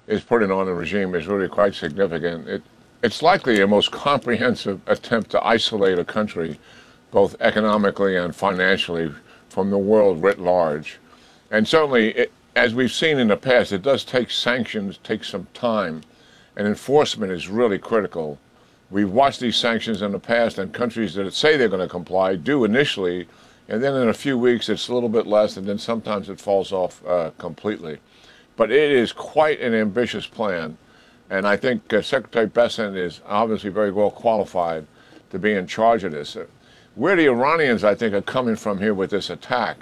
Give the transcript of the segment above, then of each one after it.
is putting on the regime is really quite significant. It's likely a most comprehensive attempt to isolate a country, both economically and financially, from the world writ large. And certainly, as we've seen in the past, it does take sanctions, take some time, and enforcement is really critical. We've watched these sanctions in the past, and countries that say they're going to comply do initially, and then in a few weeks it's a little bit less, and then sometimes it falls off completely. But it is quite an ambitious plan, and I think Secretary Bessent is obviously very well qualified to be in charge of this. Where the Iranians, I think, are coming from here with this attack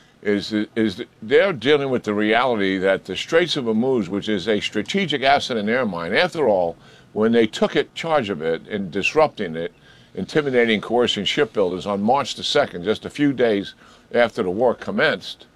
is they're dealing with the reality that the Straits of Hormuz, which is a strategic asset in their mind, after all, when they took charge of it and disrupting it, intimidating, coercing shipbuilders on March the 2nd, just a few days after the war commenced,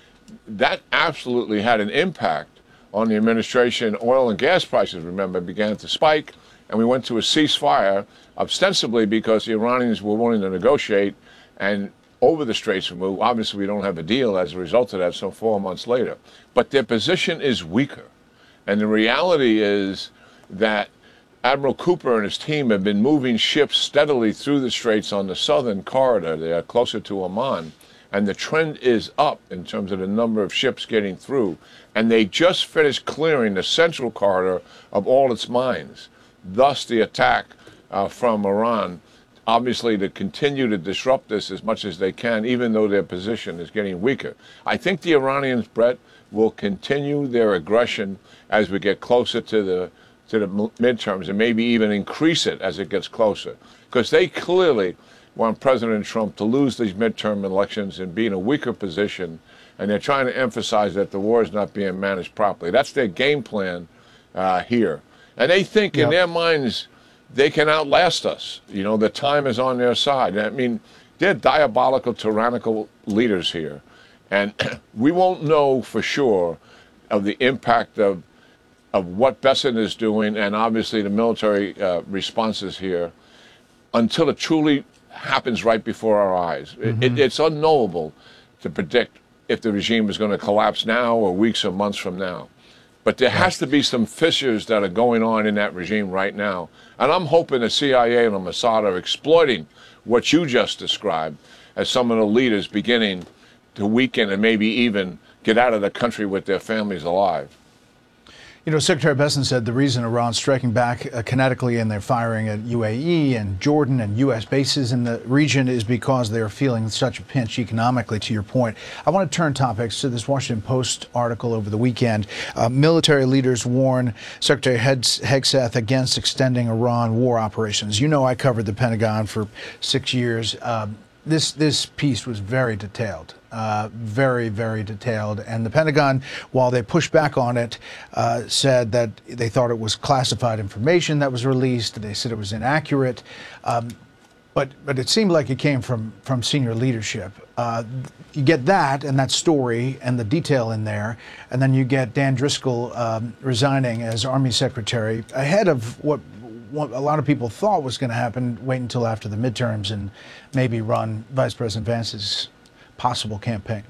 that absolutely had an impact on the administration. Oil and gas prices, remember, began to spike, and we went to a ceasefire, ostensibly because the Iranians were willing to negotiate and over the Straits of Hormuz. Obviously, we don't have a deal as a result of that, so 4 months later. But their position is weaker. And the reality is that Admiral Cooper and his team have been moving ships steadily through the Straits on the southern corridor. They are closer to Oman. And the trend is up in terms of the number of ships getting through. And they just finished clearing the central corridor of all its mines. Thus, the attack from Iran, obviously, to continue to disrupt this as much as they can, even though their position is getting weaker. I think the Iranians, Brett, will continue their aggression as we get closer to the midterms, and maybe even increase it as it gets closer, because they clearly want President Trump to lose these midterm elections and be in a weaker position, and they're trying to emphasize that the war is not being managed properly. That's their game plan here. And they think in their minds they can outlast us. You know, the time is on their side. I mean, they're diabolical, tyrannical leaders here. And we won't know for sure of the impact of what Bessent is doing, and obviously the military responses here, until it truly happens right before our eyes. It's unknowable to predict if the regime is going to collapse now or weeks or months from now. But there has to be some fissures that are going on in that regime right now. And I'm hoping the CIA and the Mossad are exploiting what you just described as some of the leaders beginning to weaken and maybe even get out of the country with their families alive. You know, Secretary Bessent said the reason Iran's striking back kinetically and they're firing at UAE and Jordan and U.S. bases in the region is because they're feeling such a pinch economically, to your point. I want to turn topics to this Washington Post article over the weekend. Military leaders warn Secretary Hegseth against extending Iran war operations. You know, I covered the Pentagon for 6 years. This piece was very detailed, very, very detailed. And the Pentagon, while they pushed back on it, said that they thought it was classified information that was released. They said it was inaccurate. But it seemed like it came from senior leadership. You get that and that story and the detail in there, and then you get Dan Driscoll resigning as Army Secretary ahead of what a lot of people thought was going to happen, wait until after the midterms and maybe run Vice President Vance's possible campaign.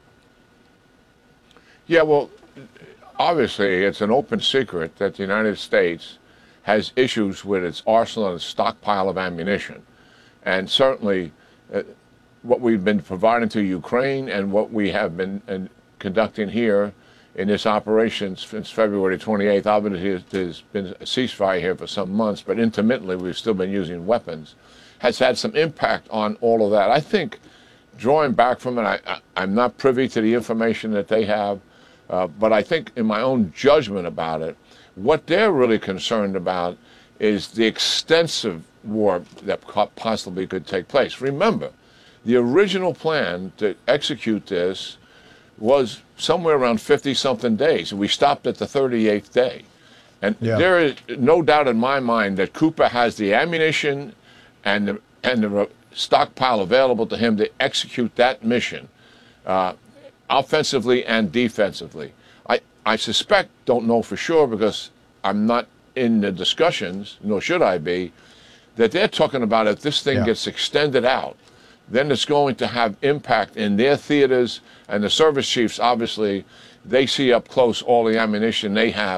Yeah, well, obviously, it's an open secret that the United States has issues with its arsenal and stockpile of ammunition. And certainly, what we've been providing to Ukraine and what we have been conducting here in this operation since February 28th. Obviously, there's been a ceasefire here for some months, but intermittently we've still been using weapons, has had some impact on all of that. I think drawing back from it, I'm not privy to the information that they have, but I think in my own judgment about it, what they're really concerned about is the extensive war that possibly could take place. Remember, the original plan to execute this was somewhere around 50-something days. We stopped at the 38th day. And there is no doubt in my mind that Cooper has the ammunition and the stockpile available to him to execute that mission, offensively and defensively. I suspect, don't know for sure because I'm not in the discussions, nor should I be, that they're talking about if this thing gets extended out, then it's going to have impact in their theaters, and the service chiefs, obviously, they see up close all the ammunition they have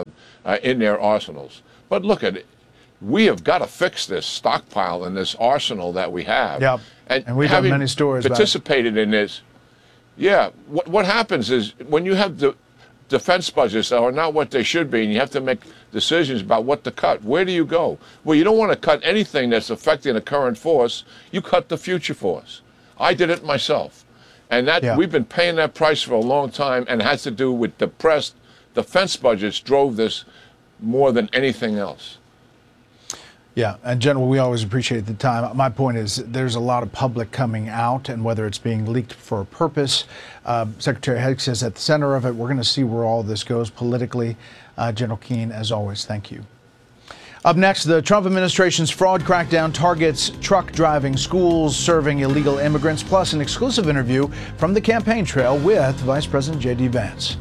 in their arsenals. But look at it. We have got to fix this stockpile and this arsenal that we have. Yep. And we've had many stories participated in this. Yeah. What happens is when you have the defense budgets that are not what they should be, and you have to make decisions about what to cut, where do you go? Well, you don't want to cut anything that's affecting the current force. You cut the future force. I did it myself. And we've been paying that price for a long time, and it has to do with depressed defense budgets drove this more than anything else. Yeah, and General, we always appreciate the time. My point is there's a lot of public coming out, and whether it's being leaked for a purpose, Secretary Hicks is at the center of it. We're going to see where all this goes politically. General Keane, as always, thank you. Up next, the Trump administration's fraud crackdown targets truck driving schools serving illegal immigrants, plus an exclusive interview from the campaign trail with Vice President J.D. Vance.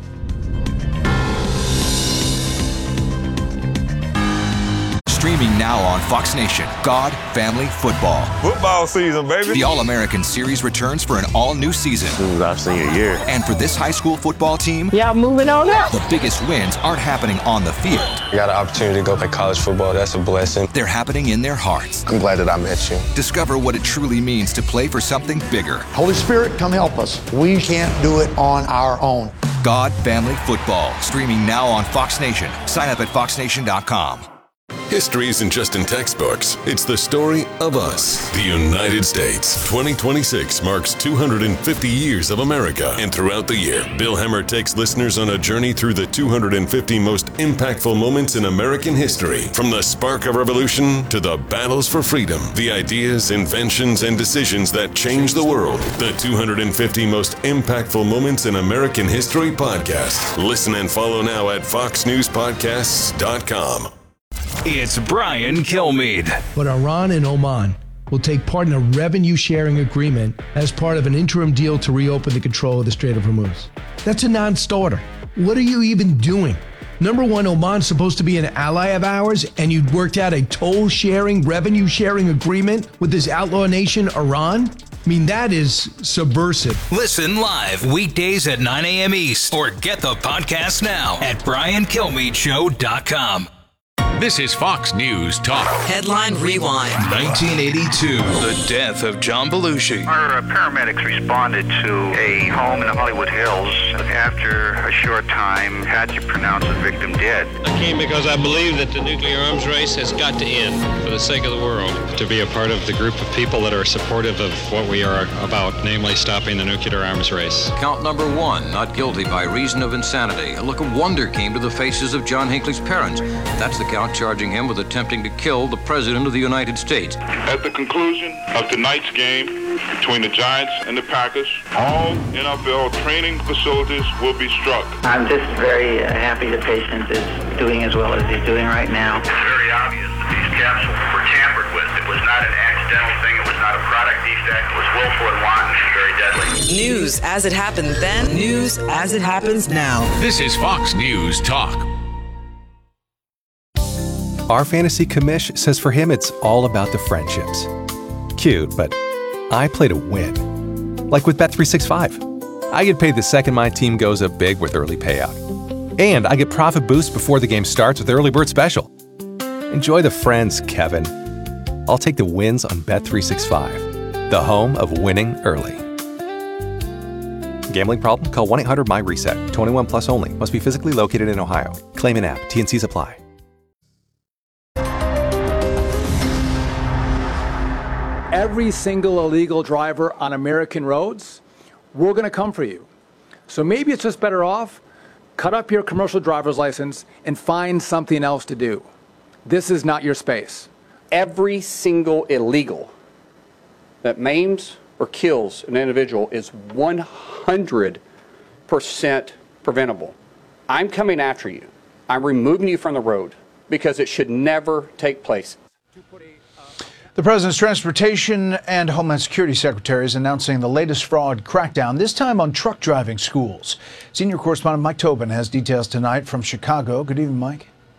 Streaming now on Fox Nation, God, Family, Football. Football season, baby. The All-American Series returns for an all-new season. This is our senior year. And for this high school football team, moving on up. The biggest wins aren't happening on the field. I got an opportunity to go play college football. That's a blessing. They're happening in their hearts. I'm glad that I met you. Discover what it truly means to play for something bigger. Holy Spirit, come help us. We can't do it on our own. God, Family, Football. Streaming now on Fox Nation. Sign up at foxnation.com. History isn't just in textbooks, it's the story of us. The United States. 2026 marks 250 years of America. And throughout the year, Bill Hemmer takes listeners on a journey through the 250 most impactful moments in American history. From the spark of revolution to the battles for freedom, the ideas, inventions, and decisions that changed the world. The 250 most impactful moments in American history podcast. Listen and follow now at foxnewspodcasts.com. It's Brian Kilmeade. But Iran and Oman will take part in a revenue-sharing agreement as part of an interim deal to reopen the control of the Strait of Hormuz. That's a non-starter. What are you even doing? Number one, Oman's supposed to be an ally of ours, and you'd worked out a toll-sharing, revenue-sharing agreement with this outlaw nation, Iran? I mean, that is subversive. Listen live weekdays at 9 a.m. East, or get the podcast now at briankilmeadshow.com. This is Fox News Talk. Headline Rewind. 1982, the death of John Belushi. Our paramedics responded to a home in the Hollywood Hills. After a short time, had to pronounce the victim dead. I came because I believe that the nuclear arms race has got to end for the sake of the world. To be a part of the group of people that are supportive of what we are about, namely stopping the nuclear arms race. Count number one, not guilty by reason of insanity. A look of wonder came to the faces of John Hinckley's parents. That's the count charging him with attempting to kill the President of the United States. At the conclusion of tonight's game between the Giants and the Packers, all NFL training facilities will be struck. I'm just very happy the patient is doing as well as he's doing right now. It's very obvious that these capsules were tampered with. It was not an accidental thing. It was not a product defect. It was willful and wanton and very deadly. News as it happened then, news as it happens now. This is Fox News Talk. Our fantasy commish says for him it's all about the friendships. Cute, but I play to win. Like with Bet365. I get paid the second my team goes up big with early payout. And I get profit boost before the game starts with Early Bird Special. Enjoy the friends, Kevin. I'll take the wins on Bet365, the home of winning early. Gambling problem? Call 1-800-MY-RESET. 21 plus only. Must be physically located in Ohio. Claim an app. T&Cs apply. Every single illegal driver on American roads, we're going to come for you. So maybe it's just better off, cut up your commercial driver's license and find something else to do. This is not your space. Every single illegal that maims or kills an individual is 100% preventable. I'm coming after you. I'm removing you from the road because it should never take place. The President's Transportation and Homeland Security Secretary is announcing the latest fraud crackdown, this time on truck driving schools. Senior correspondent Mike Tobin has details tonight from Chicago. Good evening, Mike.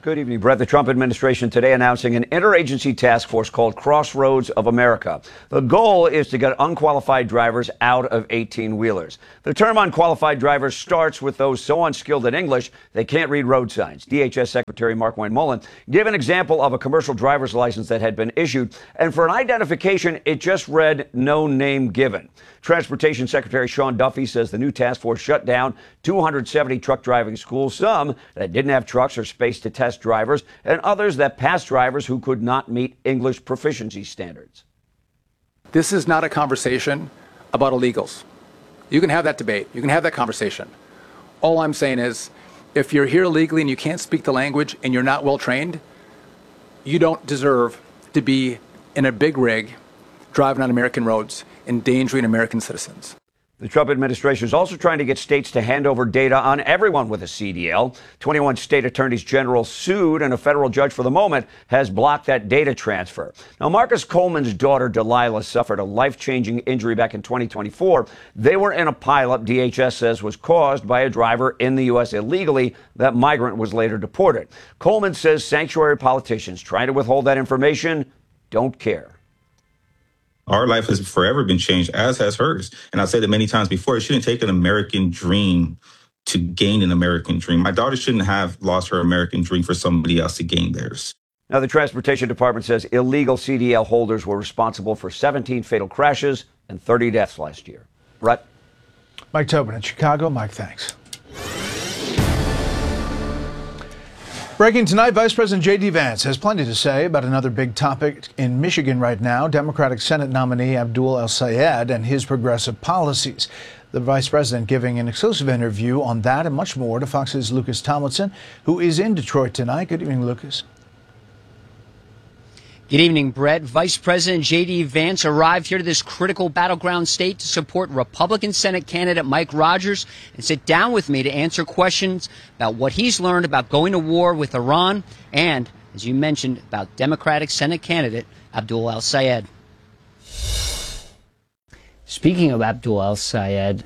Good evening, Brett. The Trump administration today announcing an interagency task force called Crossroads of America. The goal is to get unqualified drivers out of 18-wheelers. The term unqualified drivers starts with those so unskilled in English they can't read road signs. DHS Secretary Mark Wayne Mullen gave an example of a commercial driver's license that had been issued, and for an identification, it just read no name given. Transportation Secretary Sean Duffy says the new task force shut down 270 truck driving schools, some that didn't have trucks or space to test drivers, and others that passed drivers who could not meet English proficiency standards. This is not a conversation about illegals. You can have that debate. You can have that conversation. All I'm saying is, if you're here illegally and you can't speak the language and you're not well trained, you don't deserve to be in a big rig driving on American roads, endangering American citizens. The Trump administration is also trying to get states to hand over data on everyone with a CDL. 21 state attorneys general sued, and a federal judge for the moment has blocked that data transfer. Now, Marcus Coleman's daughter, Delilah, suffered a life-changing injury back in 2024. They were in a pileup DHS says was caused by a driver in the U.S. illegally. That migrant was later deported. Coleman says sanctuary politicians trying to withhold that information don't care. Our life has forever been changed, as has hers. And I've said it many times before, it shouldn't take an American dream to gain an American dream. My daughter shouldn't have lost her American dream for somebody else to gain theirs. Now, the Transportation Department says illegal CDL holders were responsible for 17 fatal crashes and 30 deaths last year. Brett? Mike Tobin in Chicago. Mike, thanks. Breaking tonight, Vice President J.D. Vance has plenty to say about another big topic in Michigan right now, Democratic Senate nominee Abdul El-Sayed and his progressive policies. The Vice President giving an exclusive interview on that and much more to Fox's Lucas Tomlinson, who is in Detroit tonight. Good evening, Lucas. Good evening, Brett. Vice President J.D. Vance arrived here to this critical battleground state to support Republican Senate candidate Mike Rogers and sit down with me to answer questions about what he's learned about going to war with Iran and, as you mentioned, about Democratic Senate candidate Abdul El-Sayed. Speaking of Abdul El-Sayed,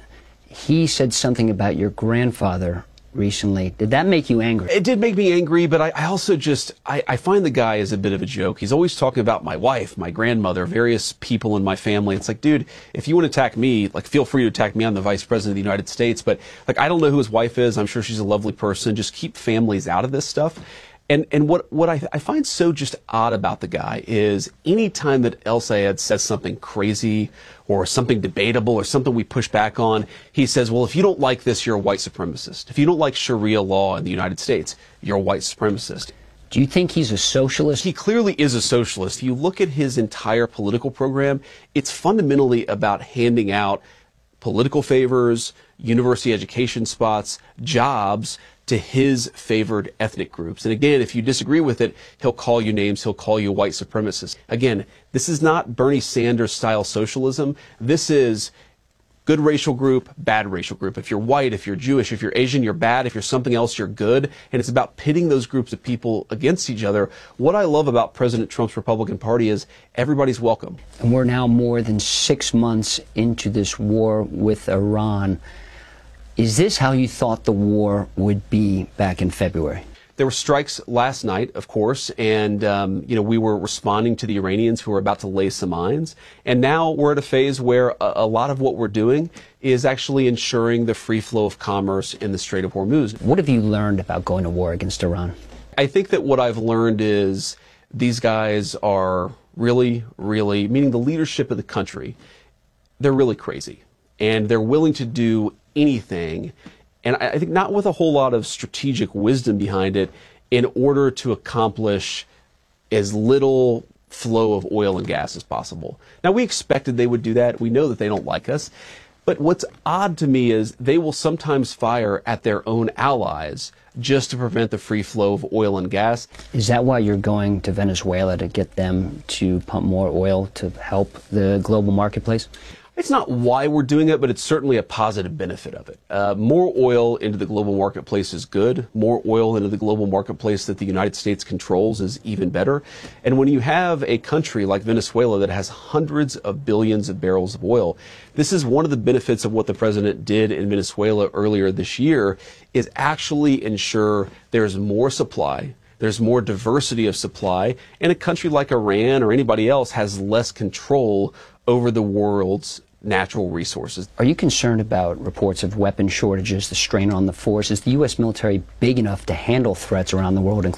he said something about your grandfather recently. Did that make you angry? It did make me angry, but I also just, I find the guy is a bit of a joke. He's always talking about my wife, my grandmother, various people in my family. It's like, dude, if you want to attack me, like, feel free to attack me. I'm the Vice President of the United States, but, like, I don't know who his wife is. I'm sure she's a lovely person. Just keep families out of this stuff. And what I find so just odd about the guy is any time that El-Sayed says something crazy or something debatable or something we push back on, he says, well, if you don't like this, you're a white supremacist. If you don't like Sharia law in the United States, you're a white supremacist. Do you think he's a socialist? He clearly is a socialist. You look at his entire political program, it's fundamentally about handing out political favors, university education spots, jobs to his favored ethnic groups. And again, if you disagree with it, he'll call you names, he'll call you white supremacist. Again, this is not Bernie Sanders style socialism. This is good racial group, bad racial group. If you're white, if you're Jewish, if you're Asian, you're bad. If you're something else, you're good. And it's about pitting those groups of people against each other. What I love about President Trump's Republican Party is everybody's welcome. And we're now more than 6 months into this war with Iran. Is this how you thought the war would be back in February? There were strikes last night, of course, and we were responding to the Iranians who were about to lay some mines. And now we're at a phase where a lot of what we're doing is actually ensuring the free flow of commerce in the Strait of Hormuz. What have you learned about going to war against Iran? I think that what I've learned is these guys are really, meaning the leadership of the country, they're really crazy. And they're willing to do anything, and I think not with a whole lot of strategic wisdom behind it, in order to accomplish as little flow of oil and gas as possible. Now, we expected they would do that. We know that they don't like us. But what's odd to me is they will sometimes fire at their own allies just to prevent the free flow of oil and gas. Is that why you're going to Venezuela, to get them to pump more oil to help the global marketplace? It's not why we're doing it, but it's certainly a positive benefit of it. More oil into the global marketplace is good. More oil into the global marketplace that the United States controls is even better. And when you have a country like Venezuela that has hundreds of billions of barrels of oil, this is one of the benefits of what the president did in Venezuela earlier this year, is actually ensure there's more supply, there's more diversity of supply, and a country like Iran or anybody else has less control over the world's natural resources. Are you concerned about reports of weapon shortages, the strain on the force? Is the U.S. military big enough to handle threats around the world,